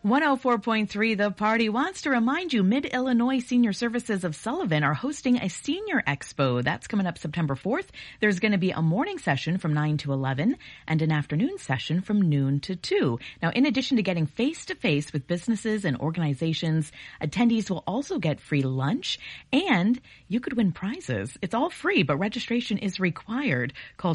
104.3 The Party wants to remind you Mid-Illinois Senior Services of Sullivan are hosting a senior expo. That's coming up September 4th. There's going to be a morning session from 9 to 11 and an afternoon session from noon to 2. Now, in addition to getting face-to-face with businesses and organizations, attendees will also get free lunch and you could win prizes. It's all free, but registration is required. Call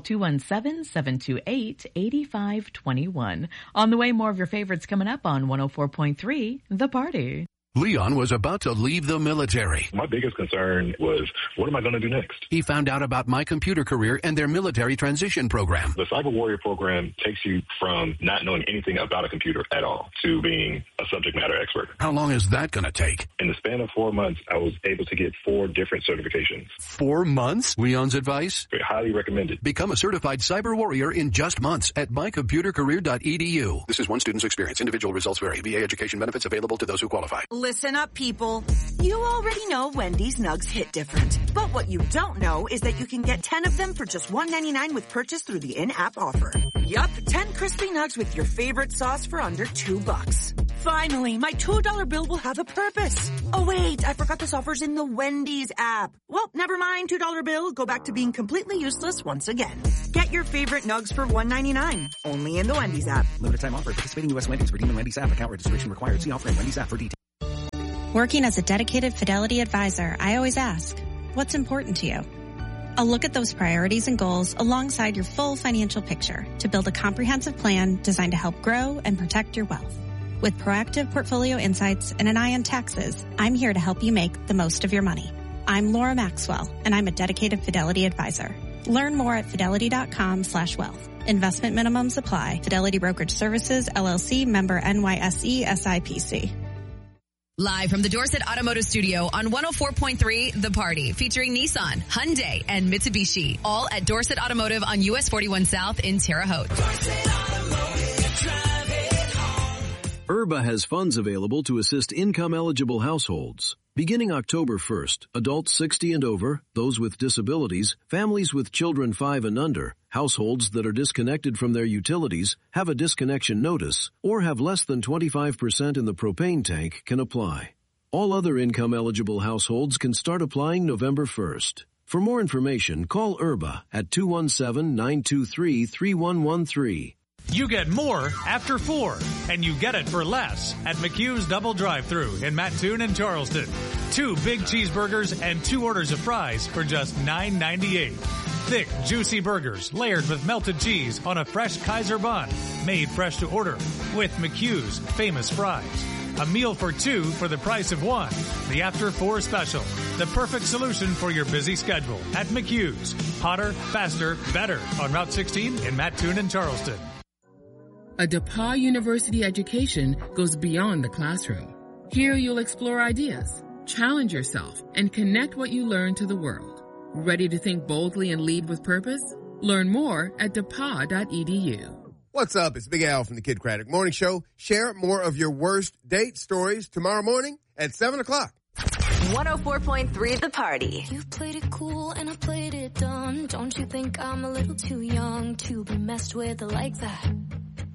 217-728-8521. On the way, more of your favorites coming up on 104.3 The Party. Leon was about to leave the military. My biggest concern was, what am I going to do next? He found out about My Computer Career and their military transition program. The Cyber Warrior program takes you from not knowing anything about a computer at all to being a subject matter expert. How long is that going to take? In the span of 4 months, I was able to get 4 different certifications. 4 months? Leon's advice? Highly recommended. Become a certified cyber warrior in just months at mycomputercareer.edu. This is one student's experience. Individual results vary. VA education benefits available to those who qualify. Listen up, people. You already know Wendy's Nugs hit different. But what you don't know is that you can get 10 of them for just $1.99 with purchase through the in-app offer. Yup, 10 crispy nugs with your favorite sauce for under $2. Finally, my $2 bill will have a purpose. Oh wait, I forgot this offer's in the Wendy's app. Well, never mind, $2 bill. Go back to being completely useless once again. Get your favorite nugs for $1.99. Only in the Wendy's app. Limited time offer. Participating U.S. Wendy's. Redeem in Wendy's app. Account registration required. See offer in Wendy's app for details. Working as a dedicated Fidelity advisor, I always ask, what's important to you? I'll look at those priorities and goals alongside your full financial picture to build a comprehensive plan designed to help grow and protect your wealth. With proactive portfolio insights and an eye on taxes, I'm here to help you make the most of your money. I'm Laura Maxwell, and I'm a dedicated Fidelity advisor. Learn more at fidelity.com/wealth. Investment minimums apply. Fidelity Brokerage Services, LLC, member NYSE, SIPC. Live from the Dorset Automotive Studio on 104.3 The Party, featuring Nissan, Hyundai, and Mitsubishi, all at Dorset Automotive on US 41 South in Terre Haute. IRBA has funds available to assist income-eligible households. Beginning October 1st, adults 60 and over, those with disabilities, families with children 5 and under, households that are disconnected from their utilities, have a disconnection notice, or have less than 25% in the propane tank can apply. All other income-eligible households can start applying November 1st. For more information, call IRBA at 217-923-3113. You get more after 4, and you get it for less at McHugh's Double Drive-Thru in Mattoon and Charleston. 2 big cheeseburgers and 2 orders of fries for just $9.98. Thick, juicy burgers layered with melted cheese on a fresh Kaiser bun, made fresh to order with McHugh's famous fries. A meal for 2 for the price of 1. The After 4 special. The perfect solution for your busy schedule at McHugh's. Hotter, faster, better on Route 16 in Mattoon and Charleston. A DePauw University education goes beyond the classroom. Here you'll explore ideas, challenge yourself, and connect what you learn to the world. Ready to think boldly and lead with purpose? Learn more at DePauw.edu. What's up? It's Big Al from the Kid Craddock Morning Show. Share more of your worst date stories tomorrow morning at 7 o'clock. 104.3 The Party. You played it cool and I played it dumb. Don't you think I'm a little too young to be messed with like that?